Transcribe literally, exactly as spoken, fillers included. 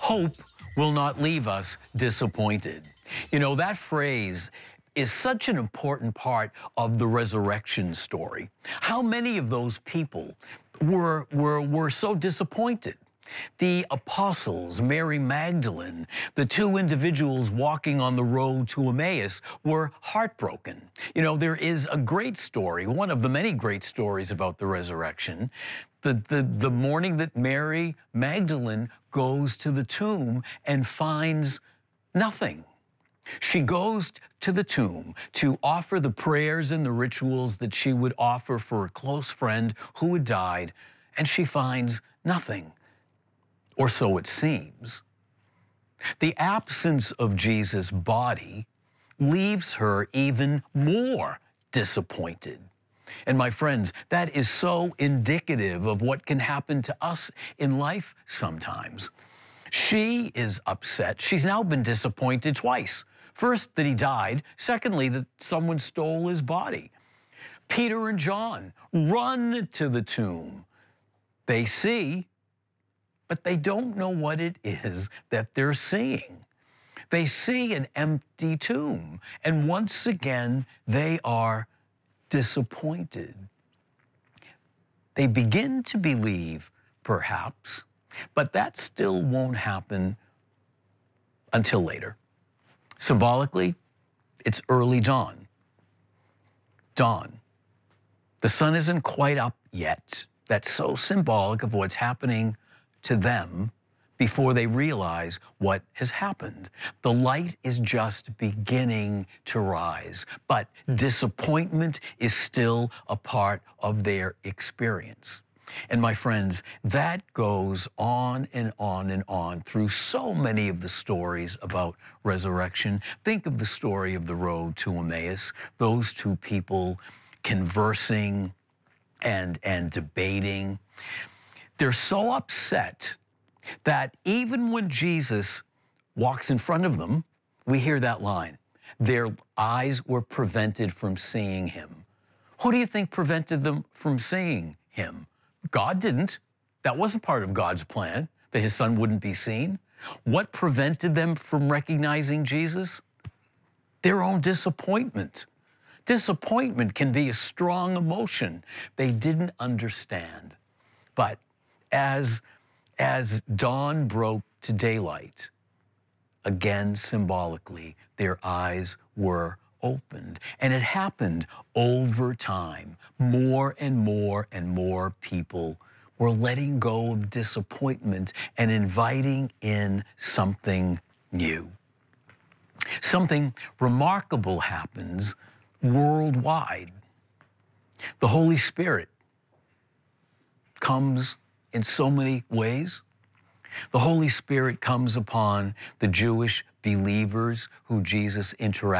Hope will not leave us disappointed. You know, that phrase is such an important part of the resurrection story. How many of those people were, were, were so disappointed? The apostles, Mary Magdalene, the two individuals walking on the road to Emmaus were heartbroken. You know, there is a great story, one of the many great stories about the resurrection. The, the, the morning that Mary Magdalene goes to the tomb and finds nothing. She goes to the tomb to offer the prayers and the rituals that she would offer for a close friend who had died, and she finds nothing. Or so it seems. The absence of Jesus' body leaves her even more disappointed. And my friends, that is so indicative of what can happen to us in life sometimes. She is upset. She's now been disappointed twice. First, that he died. Secondly, that someone stole his body. Peter and John run to the tomb. They see, but they don't know what it is that they're seeing. They see an empty tomb, and once again, they are disappointed. They begin to believe, perhaps, but that still won't happen until later. Symbolically, it's early dawn. Dawn. The sun isn't quite up yet. That's so symbolic of what's happening to them before they realize what has happened. The light is just beginning to rise, but disappointment is still a part of their experience. And my friends, that goes on and on and on through so many of the stories about resurrection. Think of the story of the road to Emmaus, those two people conversing and, and debating. They're so upset that even when Jesus walks in front of them, we hear that line, their eyes were prevented from seeing him. Who do you think prevented them from seeing him? God didn't. That wasn't part of God's plan, that his son wouldn't be seen. What prevented them from recognizing Jesus? Their own disappointment. Disappointment can be a strong emotion. They didn't understand. But as, as dawn broke to daylight, again symbolically, their eyes were opened. And it happened over time. More and more and more people were letting go of disappointment and inviting in something new. Something remarkable happens worldwide. The Holy Spirit comes in so many ways. The Holy Spirit comes upon the Jewish believers who Jesus interacted